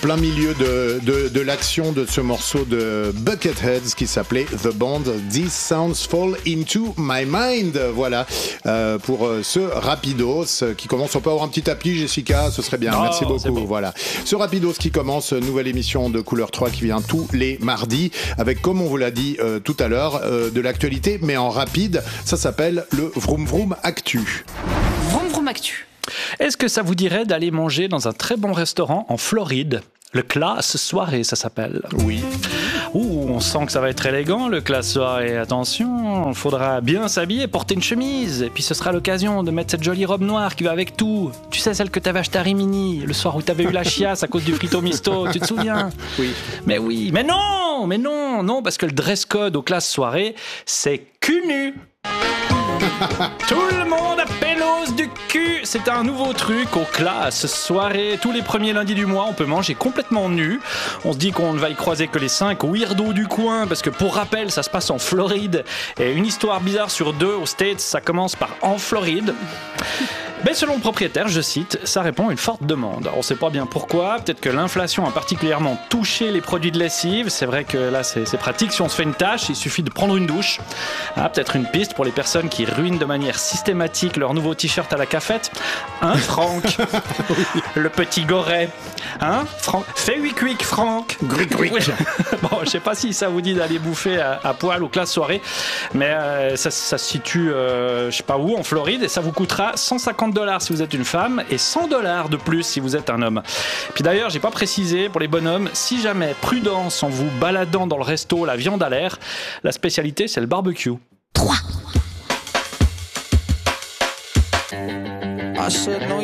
Plein milieu de l'action de ce morceau de Bucketheads qui s'appelait The Band, These Sounds Fall Into My Mind. Voilà, pour ce Rapidos qui commence. On peut avoir un petit appli, Jessica, ce serait bien. Merci beaucoup. Bon. Voilà. Ce Rapidos qui commence, nouvelle émission de Couleur 3 qui vient tous les mardis avec, comme on vous l'a dit tout à l'heure, de l'actualité, mais en rapide. Ça s'appelle le Vroom Vroom Actu. Vroom Vroom Actu. Est-ce que ça vous dirait d'aller manger dans un très bon restaurant en Floride ? Le Classe Soirée, ça s'appelle. Oui. On sent que ça va être élégant, le Classe Soirée. Attention, il faudra bien s'habiller, porter une chemise. Et puis ce sera l'occasion de mettre cette jolie robe noire qui va avec tout. Tu sais, celle que t'avais achetée à Rimini, le soir où t'avais eu la chiasse à cause du frito misto, tu te souviens ? Oui. Mais oui, mais non, parce que le dress code au Classe Soirée, c'est cul nu. Tout le monde a pélos du cul. C'est un nouveau truc au Classe Soirée. Tous les premiers lundis du mois, on peut manger complètement nu. On se dit qu'on ne va y croiser que les 5 weirdos du coin, parce que pour rappel, ça se passe en Floride. Et une histoire bizarre sur 2 aux States, ça commence par en Floride. Mais selon le propriétaire, je cite, ça répond à une forte demande. On ne sait pas bien pourquoi, peut-être que l'inflation a particulièrement touché les produits de lessive. C'est vrai que là, c'est pratique. Si on se fait une tâche, il suffit de prendre une douche. Peut-être une piste pour les personnes qui ruinent de manière systématique leur nouveau t-shirt à la cafette. Hein, Franck ? Oui. Le petit goret. Hein, Franck ? Fais 8 quick, Franck. Gruc. Bon, je sais pas si ça vous dit d'aller bouffer à poil ou Classe Soirée, mais ça se situe, je sais pas où, en Floride, et ça vous coûtera $150 si vous êtes une femme et $100 de plus si vous êtes un homme. Puis d'ailleurs, j'ai pas précisé pour les bonhommes, si jamais prudence en vous baladant dans le resto, la viande à l'air, la spécialité c'est le barbecue. 3.